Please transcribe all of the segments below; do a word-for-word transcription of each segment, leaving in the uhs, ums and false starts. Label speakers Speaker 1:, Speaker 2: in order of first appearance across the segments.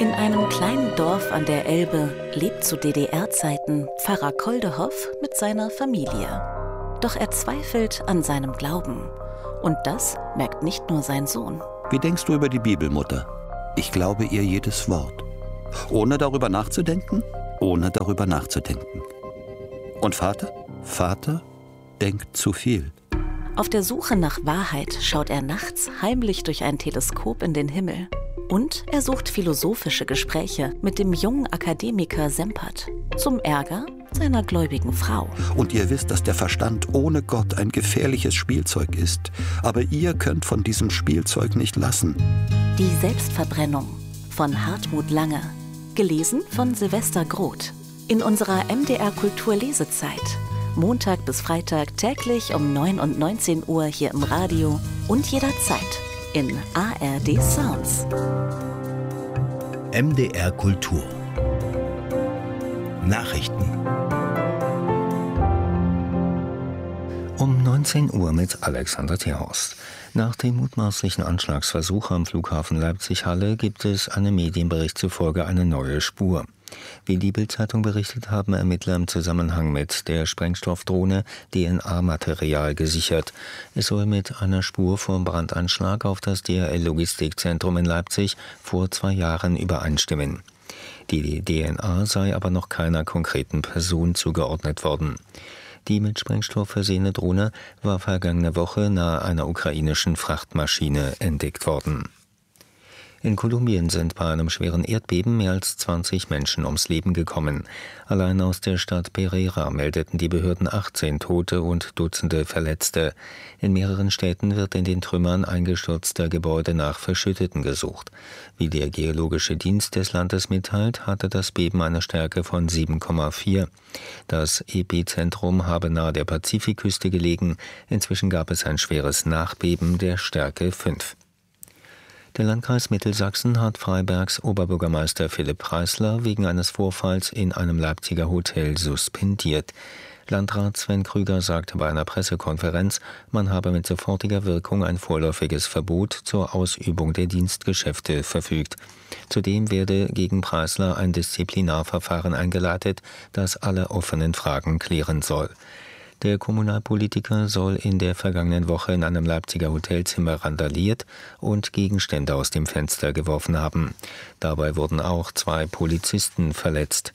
Speaker 1: In einem kleinen Dorf an der Elbe lebt zu D D R-Zeiten Pfarrer Koldehoff mit seiner Familie. Doch er zweifelt an seinem Glauben. Und das merkt nicht nur sein Sohn.
Speaker 2: Wie denkst du über die Bibel, Mutter? Ich glaube ihr jedes Wort. Ohne darüber nachzudenken? Ohne darüber nachzudenken. Und Vater? Vater denkt zu viel.
Speaker 1: Auf der Suche nach Wahrheit schaut er nachts heimlich durch ein Teleskop in den Himmel. Und er sucht philosophische Gespräche mit dem jungen Akademiker Sempert. Zum Ärger seiner gläubigen Frau.
Speaker 2: Und ihr wisst, dass der Verstand ohne Gott ein gefährliches Spielzeug ist. Aber ihr könnt von diesem Spielzeug nicht lassen.
Speaker 1: Die Selbstverbrennung von Hartmut Lange. Gelesen von Silvester Groth. In unserer M D R Kulturlesezeit. Montag bis Freitag täglich um neun und neunzehn Uhr hier im Radio und jederzeit in A R D Sounds.
Speaker 3: M D R Kultur Nachrichten um neunzehn Uhr mit Alexander Thierhorst. Nach dem mutmaßlichen Anschlagsversuch am Flughafen Leipzig-Halle gibt es einem Medienbericht zufolge eine neue Spur. Wie die Bild-Zeitung berichtet, haben Ermittler im Zusammenhang mit der Sprengstoffdrohne D N A-Material gesichert. Es soll mit einer Spur vom Brandanschlag auf das D H L-Logistikzentrum in Leipzig vor zwei Jahren übereinstimmen. Die D N A sei aber noch keiner konkreten Person zugeordnet worden. Die mit Sprengstoff versehene Drohne war vergangene Woche nahe einer ukrainischen Frachtmaschine entdeckt worden. In Kolumbien sind bei einem schweren Erdbeben mehr als zwanzig Menschen ums Leben gekommen. Allein aus der Stadt Pereira meldeten die Behörden achtzehn Tote und Dutzende Verletzte. In mehreren Städten wird in den Trümmern eingestürzter Gebäude nach Verschütteten gesucht. Wie der Geologische Dienst des Landes mitteilt, hatte das Beben eine Stärke von sieben Komma vier. Das Epizentrum habe nahe der Pazifikküste gelegen. Inzwischen gab es ein schweres Nachbeben der Stärke fünf. Der Landkreis Mittelsachsen hat Freibergs Oberbürgermeister Philipp Preisler wegen eines Vorfalls in einem Leipziger Hotel suspendiert. Landrat Sven Krüger sagte bei einer Pressekonferenz, man habe mit sofortiger Wirkung ein vorläufiges Verbot zur Ausübung der Dienstgeschäfte verfügt. Zudem werde gegen Preisler ein Disziplinarverfahren eingeleitet, das alle offenen Fragen klären soll. Der Kommunalpolitiker soll in der vergangenen Woche in einem Leipziger Hotelzimmer randaliert und Gegenstände aus dem Fenster geworfen haben. Dabei wurden auch zwei Polizisten verletzt.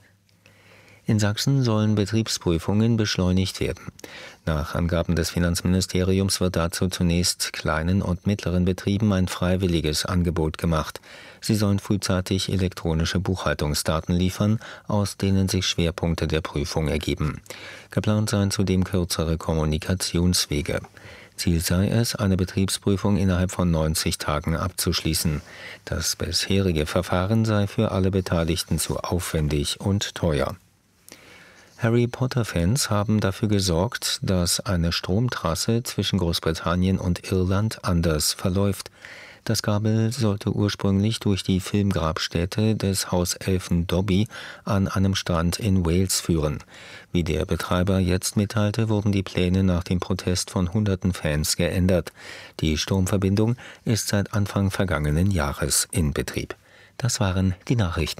Speaker 3: In Sachsen sollen Betriebsprüfungen beschleunigt werden. Nach Angaben des Finanzministeriums wird dazu zunächst kleinen und mittleren Betrieben ein freiwilliges Angebot gemacht. Sie sollen frühzeitig elektronische Buchhaltungsdaten liefern, aus denen sich Schwerpunkte der Prüfung ergeben. Geplant seien zudem kürzere Kommunikationswege. Ziel sei es, eine Betriebsprüfung innerhalb von neunzig Tagen abzuschließen. Das bisherige Verfahren sei für alle Beteiligten zu aufwendig und teuer. Harry Potter-Fans haben dafür gesorgt, dass eine Stromtrasse zwischen Großbritannien und Irland anders verläuft. Das Kabel sollte ursprünglich durch die Filmgrabstätte des Hauselfen Dobby an einem Strand in Wales führen. Wie der Betreiber jetzt mitteilte, wurden die Pläne nach dem Protest von hunderten Fans geändert. Die Stromverbindung ist seit Anfang vergangenen Jahres in Betrieb. Das waren die Nachrichten.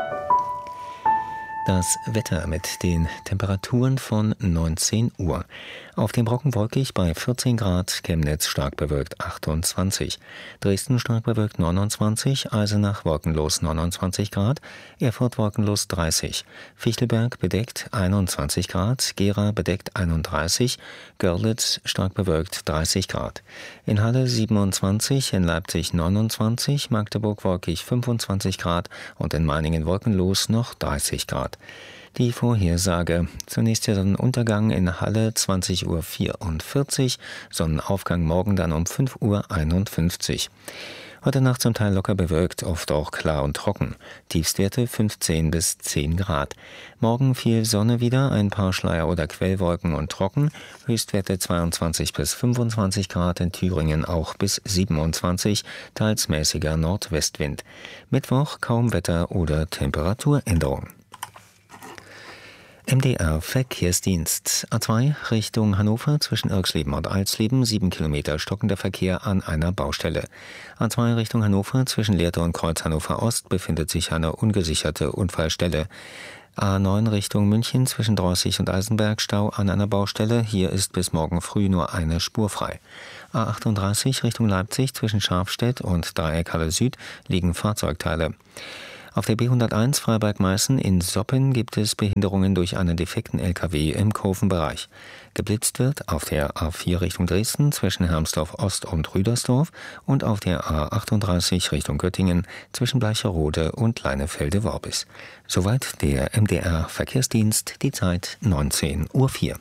Speaker 3: Das Wetter mit den Temperaturen von neunzehn Uhr. Auf dem Brocken wolkig bei vierzehn Grad, Chemnitz stark bewölkt achtundzwanzig, Dresden stark bewölkt neunundzwanzig, Eisenach wolkenlos neunundzwanzig Grad, Erfurt wolkenlos dreißig, Fichtelberg bedeckt einundzwanzig Grad, Gera bedeckt einunddreißig, Görlitz stark bewölkt dreißig Grad. In Halle siebenundzwanzig, in Leipzig neunundzwanzig, Magdeburg wolkig fünfundzwanzig Grad und in Meiningen wolkenlos noch dreißig Grad. Die Vorhersage: Zunächst der Sonnenuntergang in Halle zwanzig Uhr vierundvierzig, Sonnenaufgang morgen dann um fünf Uhr einundfünfzig. Heute Nacht zum Teil locker bewölkt, oft auch klar und trocken. Tiefstwerte fünfzehn bis zehn Grad. Morgen viel Sonne wieder, ein paar Schleier- oder Quellwolken und trocken. Höchstwerte zweiundzwanzig bis fünfundzwanzig Grad, in Thüringen auch bis siebenundzwanzig, teils mäßiger Nordwestwind. Mittwoch kaum Wetter oder Temperaturänderung. M D R Verkehrsdienst. A zwei Richtung Hannover zwischen Irksleben und Alsleben, sieben Kilometer stockender Verkehr an einer Baustelle. A zwei Richtung Hannover zwischen Lehrte und Kreuz Hannover Ost befindet sich eine ungesicherte Unfallstelle. A neun Richtung München zwischen Drossig und Eisenberg, Stau an einer Baustelle. Hier ist bis morgen früh nur eine Spur frei. A achtunddreißig Richtung Leipzig zwischen Scharfstedt und Dreieckhalle Süd liegen Fahrzeugteile. Auf der B hunderteins Freiberg-Meißen in Soppen gibt es Behinderungen durch einen defekten L K W im Kurvenbereich. Geblitzt wird auf der A vier Richtung Dresden zwischen Hermsdorf Ost und Rüdersdorf und auf der A achtunddreißig Richtung Göttingen zwischen Bleicherode und Leinefelde-Worbis. Soweit der M D R Verkehrsdienst, die Zeit neunzehn Uhr vier.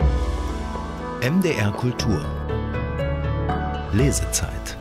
Speaker 4: M D R Kultur Lesezeit.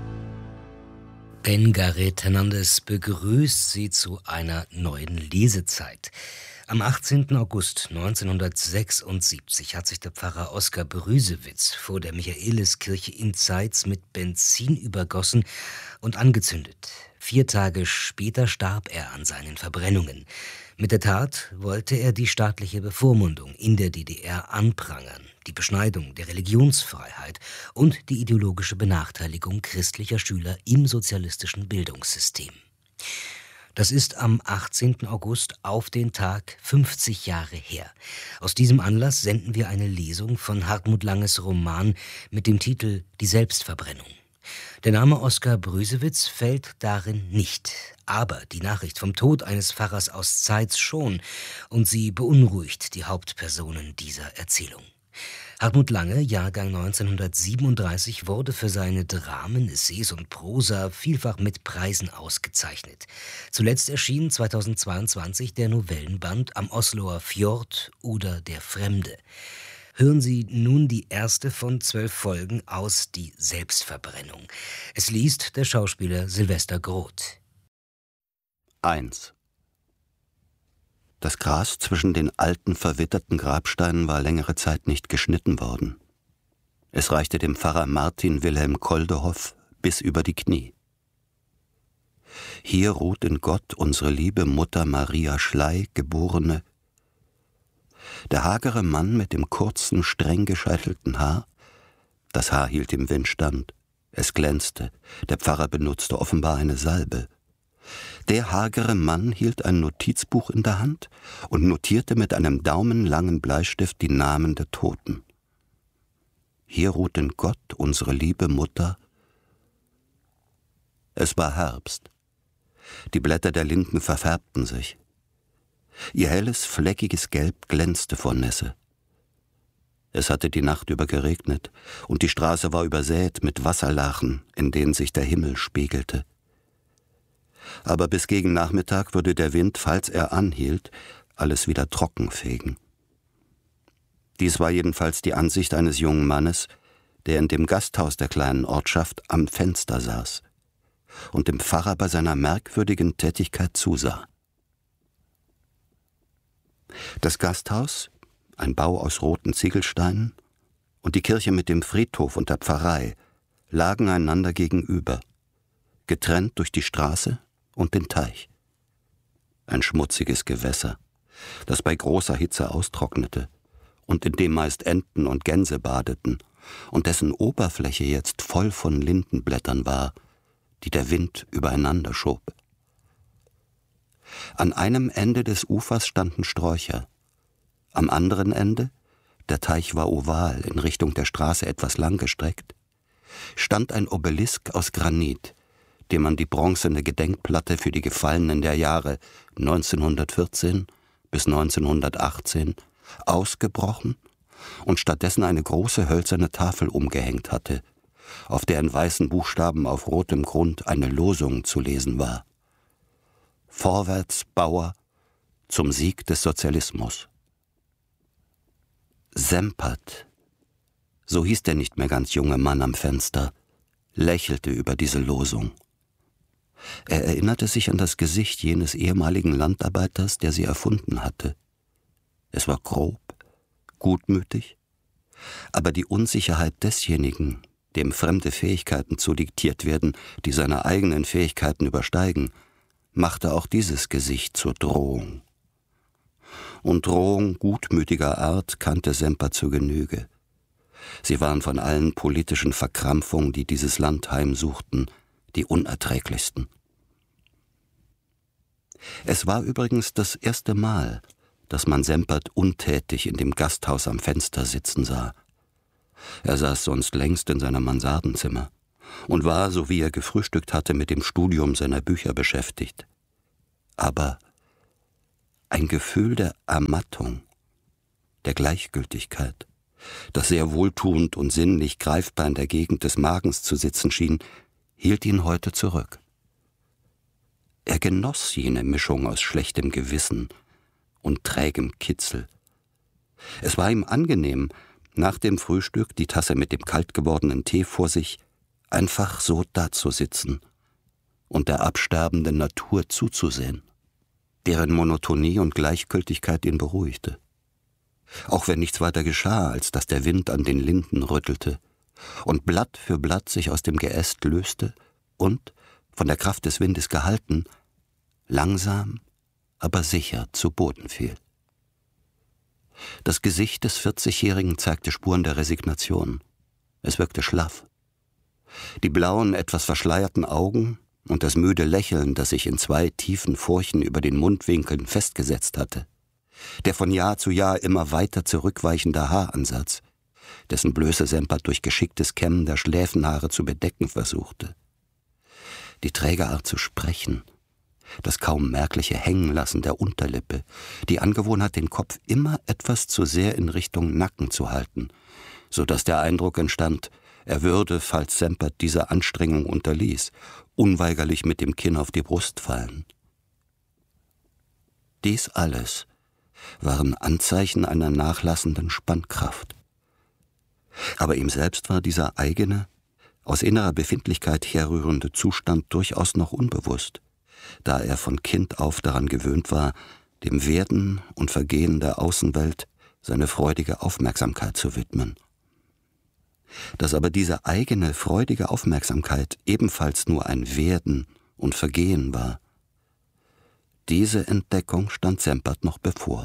Speaker 5: Ben Garret Hernandez begrüßt Sie zu einer neuen Lesezeit. Am achtzehnten August neunzehnhundertsechsundsiebzig hat sich der Pfarrer Oskar Brüsewitz vor der Michaeliskirche in Zeitz mit Benzin übergossen und angezündet. Vier Tage später starb er an seinen Verbrennungen. Mit der Tat wollte er die staatliche Bevormundung in der D D R anprangern, die Beschneidung der Religionsfreiheit und die ideologische Benachteiligung christlicher Schüler im sozialistischen Bildungssystem. Das ist am achtzehnten August auf den Tag fünfzig Jahre her. Aus diesem Anlass senden wir eine Lesung von Hartmut Langes Roman mit dem Titel »Die Selbstverbrennung«. Der Name Oskar Brüsewitz fällt darin nicht, aber die Nachricht vom Tod eines Pfarrers aus Zeitz schon, und sie beunruhigt die Hauptpersonen dieser Erzählung. Hartmut Lange, Jahrgang neunzehnhundertsiebenunddreißig, wurde für seine Dramen, Essays und Prosa vielfach mit Preisen ausgezeichnet. Zuletzt erschien zweitausendzweiundzwanzig der Novellenband Am Osloer Fjord oder Der Fremde. Hören Sie nun die erste von zwölf Folgen aus Die Selbstverbrennung. Es liest der Schauspieler Sylvester Groth.
Speaker 2: eins. Das Gras zwischen den alten, verwitterten Grabsteinen war längere Zeit nicht geschnitten worden. Es reichte dem Pfarrer Martin Wilhelm Koldehoff bis über die Knie. Hier ruht in Gott unsere liebe Mutter Maria Schley, geborene. Der hagere Mann mit dem kurzen, streng gescheitelten Haar. Das Haar hielt im Wind stand. Es glänzte. Der Pfarrer benutzte offenbar eine Salbe. Der hagere Mann hielt ein Notizbuch in der Hand und notierte mit einem daumenlangen Bleistift die Namen der Toten. Hier ruht in Gott unsere liebe Mutter. Es war Herbst. Die Blätter der Linden verfärbten sich. Ihr helles, fleckiges Gelb glänzte vor Nässe. Es hatte die Nacht über geregnet, und die Straße war übersät mit Wasserlachen, in denen sich der Himmel spiegelte. Aber bis gegen Nachmittag würde der Wind, falls er anhielt, alles wieder trocken fegen. Dies war jedenfalls die Ansicht eines jungen Mannes, der in dem Gasthaus der kleinen Ortschaft am Fenster saß und dem Pfarrer bei seiner merkwürdigen Tätigkeit zusah. Das Gasthaus, ein Bau aus roten Ziegelsteinen, und die Kirche mit dem Friedhof und der Pfarrei lagen einander gegenüber, getrennt durch die Straße und den Teich. Ein schmutziges Gewässer, das bei großer Hitze austrocknete und in dem meist Enten und Gänse badeten und dessen Oberfläche jetzt voll von Lindenblättern war, die der Wind übereinander schob. An einem Ende des Ufers standen Sträucher. Am anderen Ende, der Teich war oval, in Richtung der Straße etwas langgestreckt, stand ein Obelisk aus Granit, dem man die bronzene Gedenkplatte für die Gefallenen der Jahre neunzehnhundertvierzehn bis neunzehnhundertachtzehn ausgebrochen und stattdessen eine große hölzerne Tafel umgehängt hatte, auf der in weißen Buchstaben auf rotem Grund eine Losung zu lesen war. Vorwärts, Bauer, zum Sieg des Sozialismus. Sempert, so hieß der nicht mehr ganz junge Mann am Fenster, lächelte über diese Losung. Er erinnerte sich an das Gesicht jenes ehemaligen Landarbeiters, der sie erfunden hatte. Es war grob, gutmütig, aber die Unsicherheit desjenigen, dem fremde Fähigkeiten zudiktiert werden, die seine eigenen Fähigkeiten übersteigen, machte auch dieses Gesicht zur Drohung. und Drohung gutmütiger Art kannte Semper zur Genüge. Sie waren von allen politischen Verkrampfungen, die dieses Land heimsuchten, die unerträglichsten. Es war übrigens das erste Mal, dass man Sempert untätig in dem Gasthaus am Fenster sitzen sah. Er saß sonst längst in seinem Mansardenzimmer und war, so wie er gefrühstückt hatte, mit dem Studium seiner Bücher beschäftigt. Aber ein Gefühl der Ermattung, der Gleichgültigkeit, das sehr wohltuend und sinnlich greifbar in der Gegend des Magens zu sitzen schien, hielt ihn heute zurück. Er genoss jene Mischung aus schlechtem Gewissen und trägem Kitzel. Es war ihm angenehm, nach dem Frühstück, die Tasse mit dem kalt gewordenen Tee vor sich, einfach so dazusitzen und der absterbenden Natur zuzusehen, deren Monotonie und Gleichgültigkeit ihn beruhigte. Auch wenn nichts weiter geschah, als dass der Wind an den Linden rüttelte und Blatt für Blatt sich aus dem Geäst löste und, von der Kraft des Windes gehalten, langsam, aber sicher zu Boden fiel. Das Gesicht des vierzigjährigen zeigte Spuren der Resignation. Es wirkte schlaff. Die blauen, etwas verschleierten Augen und das müde Lächeln, das sich in zwei tiefen Furchen über den Mundwinkeln festgesetzt hatte, der von Jahr zu Jahr immer weiter zurückweichende Haaransatz, dessen Blöße Sempert durch geschicktes Kämmen der Schläfenhaare zu bedecken versuchte, die träge Art zu sprechen, das kaum merkliche Hängenlassen der Unterlippe, die Angewohnheit, den Kopf immer etwas zu sehr in Richtung Nacken zu halten, so dass der Eindruck entstand, er würde, falls Sempert diese Anstrengung unterließ, unweigerlich mit dem Kinn auf die Brust fallen. Dies alles waren Anzeichen einer nachlassenden Spannkraft. Aber ihm selbst war dieser eigene, aus innerer Befindlichkeit herrührende Zustand durchaus noch unbewusst, da er von Kind auf daran gewöhnt war, dem Werden und Vergehen der Außenwelt seine freudige Aufmerksamkeit zu widmen. Dass aber diese eigene, freudige Aufmerksamkeit ebenfalls nur ein Werden und Vergehen war, diese Entdeckung stand Sempert noch bevor.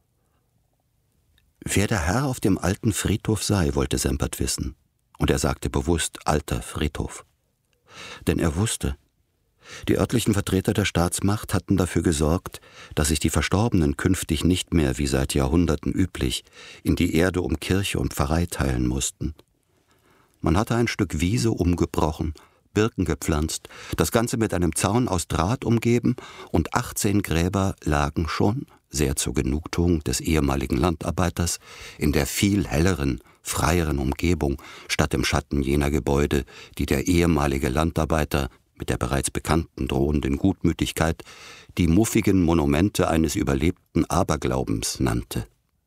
Speaker 2: Wer der Herr auf dem alten Friedhof sei, wollte Sempert wissen, und er sagte bewusst alter Friedhof. Denn er wusste, die örtlichen Vertreter der Staatsmacht hatten dafür gesorgt, dass sich die Verstorbenen künftig nicht mehr, wie seit Jahrhunderten üblich, in die Erde um Kirche und Pfarrei teilen mussten. Man hatte ein Stück Wiese umgebrochen, Birken gepflanzt, das Ganze mit einem Zaun aus Draht umgeben, und achtzehn Gräber lagen schon, sehr zur Genugtuung des ehemaligen Landarbeiters, in der viel helleren, freieren Umgebung, statt im Schatten jener Gebäude, die der ehemalige Landarbeiter mit der bereits bekannten drohenden Gutmütigkeit die muffigen Monumente eines überlebten Aberglaubens nannte.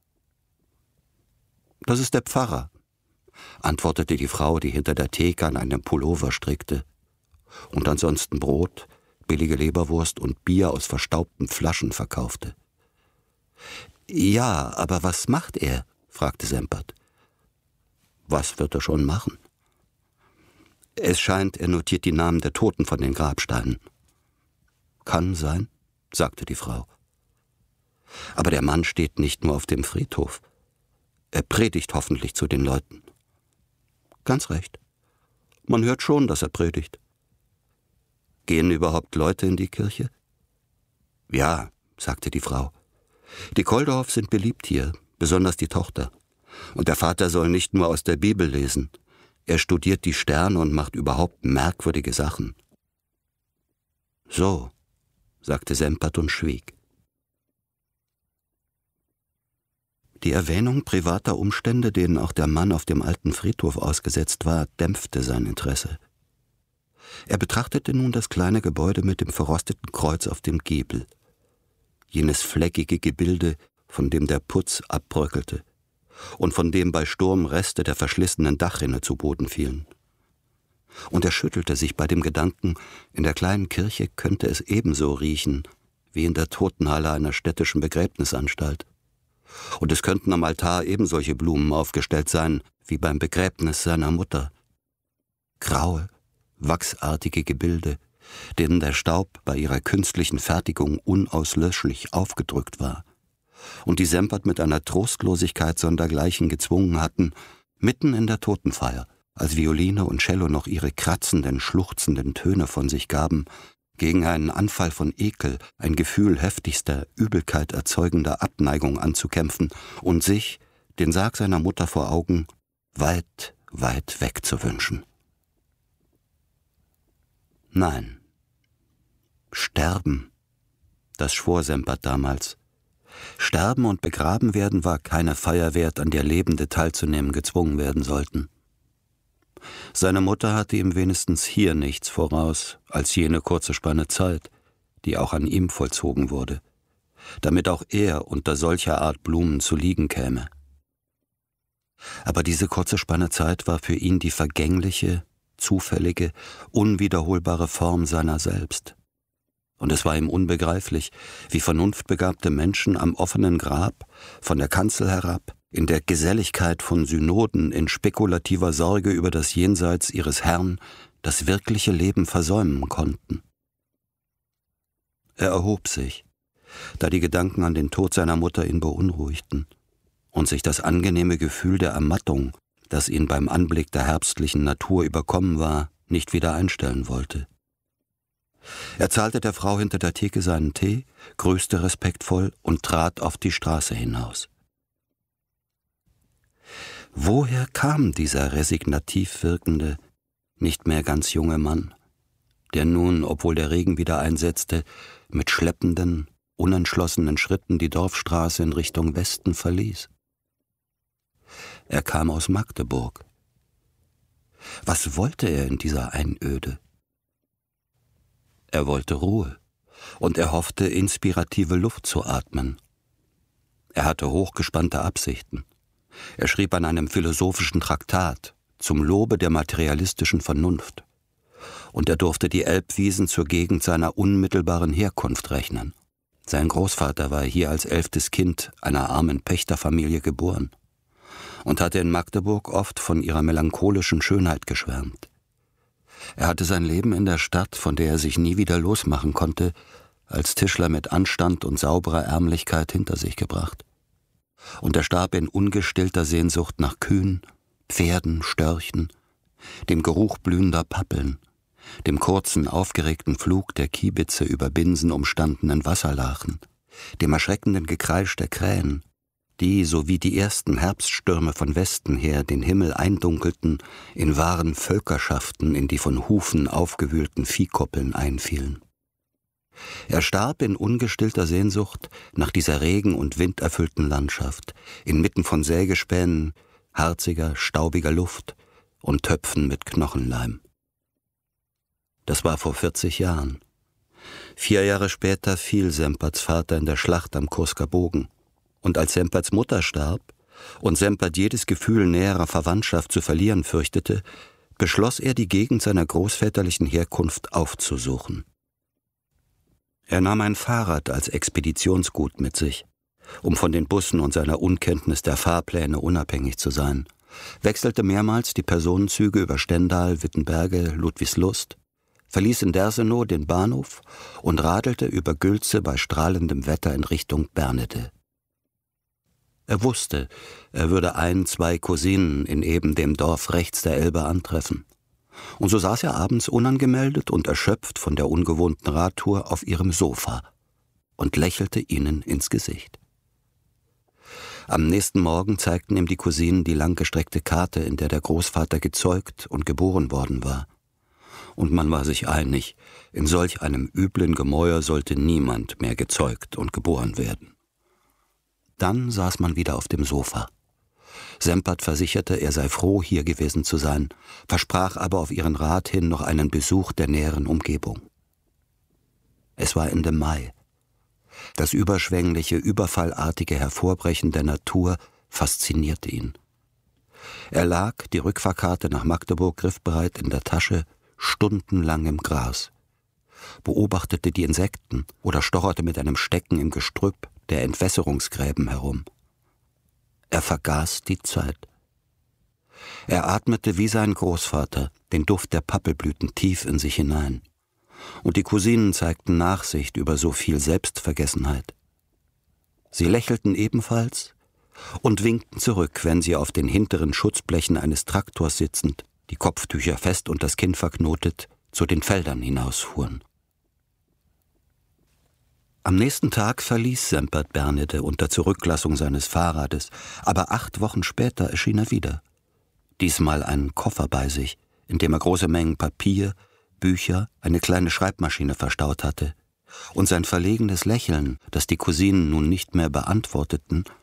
Speaker 2: »Das ist der Pfarrer«, antwortete die Frau, die hinter der Theke an einem Pullover strickte, und ansonsten Brot, billige Leberwurst und Bier aus verstaubten Flaschen verkaufte. »Ja, aber was macht er?« fragte Sempert. »Was wird er schon machen?« »Es scheint, er notiert die Namen der Toten von den Grabsteinen.« »Kann sein«, sagte die Frau. »Aber der Mann steht nicht nur auf dem Friedhof. Er predigt hoffentlich zu den Leuten.« »Ganz recht. Man hört schon, dass er predigt.« »Gehen überhaupt Leute in die Kirche?« »Ja«, sagte die Frau. »Die Kolderhoff sind beliebt hier, besonders die Tochter. Und der Vater soll nicht nur aus der Bibel lesen. Er studiert die Sterne und macht überhaupt merkwürdige Sachen.« »So«, sagte Sempert und schwieg. Die Erwähnung privater Umstände, denen auch der Mann auf dem alten Friedhof ausgesetzt war, dämpfte sein Interesse. Er betrachtete nun das kleine Gebäude mit dem verrosteten Kreuz auf dem Giebel, jenes fleckige Gebilde, von dem der Putz abbröckelte und von dem bei Sturm Reste der verschlissenen Dachrinne zu Boden fielen. Und er schüttelte sich bei dem Gedanken, in der kleinen Kirche könnte es ebenso riechen wie in der Totenhalle einer städtischen Begräbnisanstalt. Und es könnten am Altar ebensolche Blumen aufgestellt sein wie beim Begräbnis seiner Mutter. Graue, wachsartige Gebilde, denen der Staub bei ihrer künstlichen Fertigung unauslöschlich aufgedrückt war und die Sempert mit einer Trostlosigkeit sondergleichen gezwungen hatten, mitten in der Totenfeier, als Violine und Cello noch ihre kratzenden, schluchzenden Töne von sich gaben, gegen einen Anfall von Ekel, ein Gefühl heftigster, Übelkeit erzeugender Abneigung anzukämpfen und sich, den Sarg seiner Mutter vor Augen, weit, weit weg zu wünschen. Nein, sterben, das schwor Sempert damals. Sterben und begraben werden war keine Feier wert, an der Lebende teilzunehmen gezwungen werden sollten. Seine Mutter hatte ihm wenigstens hier nichts voraus, als jene kurze Spanne Zeit, die auch an ihm vollzogen wurde, damit auch er unter solcher Art Blumen zu liegen käme. Aber diese kurze Spanne Zeit war für ihn die vergängliche, zufällige, unwiederholbare Form seiner selbst. Und es war ihm unbegreiflich, wie vernunftbegabte Menschen am offenen Grab, von der Kanzel herab, in der Geselligkeit von Synoden, in spekulativer Sorge über das Jenseits ihres Herrn, das wirkliche Leben versäumen konnten. Er erhob sich, da die Gedanken an den Tod seiner Mutter ihn beunruhigten und sich das angenehme Gefühl der Ermattung, das ihn beim Anblick der herbstlichen Natur überkommen war, nicht wieder einstellen wollte. Er zahlte der Frau hinter der Theke seinen Tee, grüßte respektvoll und trat auf die Straße hinaus. Woher kam dieser resignativ wirkende, nicht mehr ganz junge Mann, der nun, obwohl der Regen wieder einsetzte, mit schleppenden, unentschlossenen Schritten die Dorfstraße in Richtung Westen verließ? Er kam aus Magdeburg. Was wollte er in dieser Einöde? Er wollte Ruhe und er hoffte, inspirative Luft zu atmen. Er hatte hochgespannte Absichten. Er schrieb an einem philosophischen Traktat zum Lobe der materialistischen Vernunft. Und er durfte die Elbwiesen zur Gegend seiner unmittelbaren Herkunft rechnen. Sein Großvater war hier als elftes Kind einer armen Pächterfamilie geboren und hatte in Magdeburg oft von ihrer melancholischen Schönheit geschwärmt. Er hatte sein Leben in der Stadt, von der er sich nie wieder losmachen konnte, als Tischler mit Anstand und sauberer Ärmlichkeit hinter sich gebracht. Und er starb in ungestillter Sehnsucht nach Kühen, Pferden, Störchen, dem Geruch blühender Pappeln, dem kurzen, aufgeregten Flug der Kiebitze über binsenumstandenen Wasserlachen, dem erschreckenden Gekreisch der Krähen, die, so wie die ersten Herbststürme von Westen her den Himmel eindunkelten, in wahren Völkerschaften in die von Hufen aufgewühlten Viehkoppeln einfielen. Er starb in ungestillter Sehnsucht nach dieser regen- und winderfüllten Landschaft, inmitten von Sägespänen, harziger, staubiger Luft und Töpfen mit Knochenleim. Das war vor vierzig Jahren. Vier Jahre später fiel Semperts Vater in der Schlacht am Kursker Bogen. Und als Semperts Mutter starb und Sempert jedes Gefühl näherer Verwandtschaft zu verlieren fürchtete, beschloss er, die Gegend seiner großväterlichen Herkunft aufzusuchen. Er nahm ein Fahrrad als Expeditionsgut mit sich, um von den Bussen und seiner Unkenntnis der Fahrpläne unabhängig zu sein, wechselte mehrmals die Personenzüge über Stendal, Wittenberge, Ludwigslust, verließ in Dersenow den Bahnhof und radelte über Gülze bei strahlendem Wetter in Richtung Bernede. Er wusste, er würde ein, zwei Cousinen in eben dem Dorf rechts der Elbe antreffen. Und so saß er abends unangemeldet und erschöpft von der ungewohnten Radtour auf ihrem Sofa und lächelte ihnen ins Gesicht. Am nächsten Morgen zeigten ihm die Cousinen die langgestreckte Karte, in der der Großvater gezeugt und geboren worden war. Und man war sich einig, in solch einem üblen Gemäuer sollte niemand mehr gezeugt und geboren werden. Dann saß man wieder auf dem Sofa. Sempert versicherte, er sei froh, hier gewesen zu sein, versprach aber auf ihren Rat hin noch einen Besuch der näheren Umgebung. Es war Ende Mai. Das überschwängliche, überfallartige Hervorbrechen der Natur faszinierte ihn. Er lag, die Rückfahrkarte nach Magdeburg griffbereit in der Tasche, stundenlang im Gras, beobachtete die Insekten oder stocherte mit einem Stecken im Gestrüpp der Entwässerungsgräben herum. Er vergaß die Zeit. Er atmete wie sein Großvater den Duft der Pappelblüten tief in sich hinein. Und die Cousinen zeigten Nachsicht über so viel Selbstvergessenheit. Sie lächelten ebenfalls und winkten zurück, wenn sie auf den hinteren Schutzblechen eines Traktors sitzend, die Kopftücher fest und das Kinn verknotet, zu den Feldern hinausfuhren. Am nächsten Tag verließ Sempert Bernhede unter Zurücklassung seines Fahrrades, aber acht Wochen später erschien er wieder. Diesmal einen Koffer bei sich, in dem er große Mengen Papier, Bücher, eine kleine Schreibmaschine verstaut hatte. Und sein verlegenes Lächeln, das die Cousinen nun nicht mehr beantworteten,